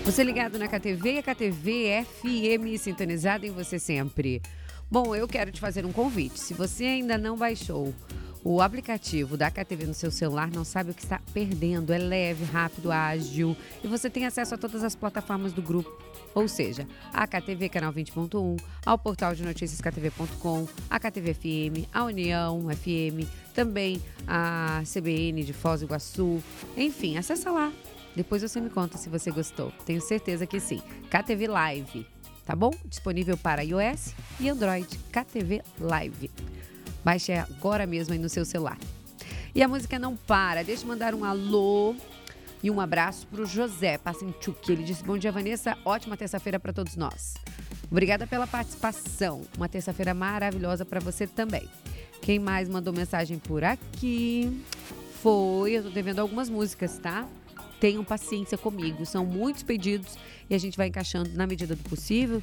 Você ligado na KTV e a KTV FM sintonizada em você sempre. Bom, eu quero te fazer um convite. Se você ainda não baixou o aplicativo da KTV no seu celular, não sabe o que está perdendo. É leve, rápido, ágil e você tem acesso a todas as plataformas do grupo. Ou seja, a KTV Canal 20.1, ao portal de notícias ktv.com, a KTV FM, a União FM, também a CBN de Foz do Iguaçu. Enfim, acessa lá. Depois você me conta se você gostou. Tenho certeza que sim. KTV Live, tá bom? Disponível para iOS e Android. KTV Live. Baixe agora mesmo aí no seu celular. E a música não para. Deixa eu mandar um alô e um abraço para o José Passenchuk. Ele disse: bom dia, Vanessa. Ótima terça-feira para todos nós. Obrigada pela participação. Uma terça-feira maravilhosa para você também. Quem mais mandou mensagem por aqui foi... Eu tô devendo algumas músicas, tá? Tenham paciência comigo. São muitos pedidos e a gente vai encaixando na medida do possível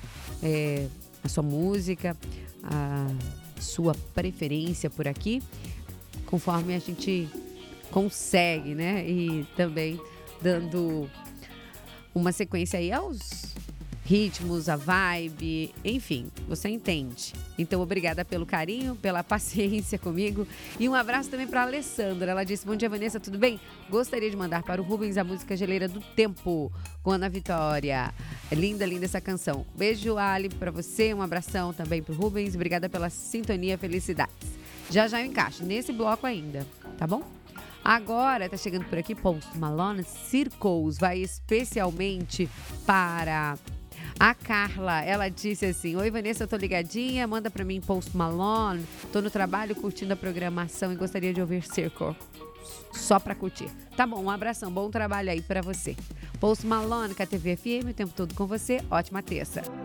a sua música, a sua preferência por aqui, conforme a gente consegue, né? E também dando uma sequência aí aos ritmos, a vibe, enfim, você entende. Então, obrigada pelo carinho, pela paciência comigo e um abraço também para a Alessandra. Ela disse: bom dia, Vanessa, tudo bem? Gostaria de mandar para o Rubens a música Geleira do Tempo, com Ana Vitória. É linda, linda essa canção. Beijo, Ali, para você, um abração também para o Rubens. Obrigada pela sintonia, felicidades. Já eu encaixo nesse bloco ainda, tá bom? Agora, tá chegando por aqui Post Malone, Circles, vai especialmente para a Carla. Ela disse assim: oi, Vanessa, eu tô ligadinha, manda pra mim Post Malone, tô no trabalho curtindo a programação e gostaria de ouvir Circle, só pra curtir. Tá bom, um abração, bom trabalho aí pra você. Post Malone, KTV FM, o tempo todo com você, ótima terça.